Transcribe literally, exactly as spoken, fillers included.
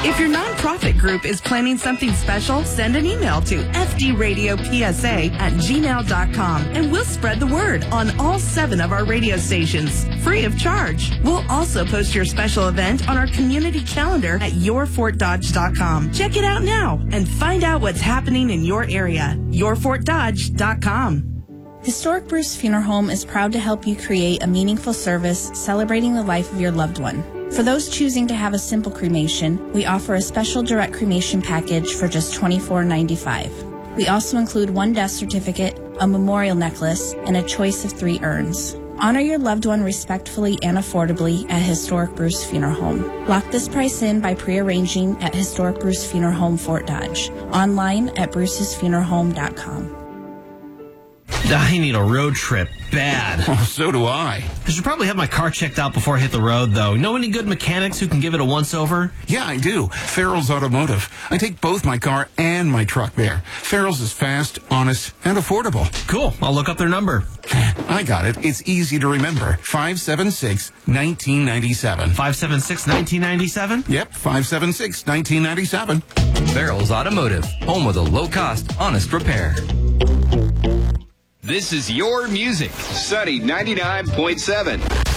If your nonprofit group is planning something special, send an email to f d radio p s a at gmail dot com and we'll spread the word on all seven of our radio stations, free of charge. We'll also post your special event on our community calendar at your fort dodge dot com. Check it out now and find out what's happening in your area. your fort dodge dot com. Historic Bruce Funeral Home is proud to help you create a meaningful service celebrating the life of your loved one. For those choosing to have a simple cremation, we offer a special direct cremation package for just twenty-four ninety-five. We also include one death certificate, a memorial necklace, and a choice of three urns. Honor your loved one respectfully and affordably at Historic Bruce Funeral Home. Lock this price in by pre-arranging at Historic Bruce Funeral Home, Fort Dodge. Online at bruces funeral home dot com. I need a road trip bad. Oh, so do I. I should probably have my car checked out before I hit the road, though. Know any good mechanics who can give it a once-over? Yeah, I do. Farrell's Automotive. I take both my car and my truck there. Farrell's is fast, honest, and affordable. Cool. I'll look up their number. I got it. It's easy to remember. five seven six, one nine nine seven. five seven six, one nine nine seven? Yep, five seven six, one nine nine seven. Farrell's Automotive, home with a low-cost, honest repair. This is your music. Sunny ninety-nine point seven.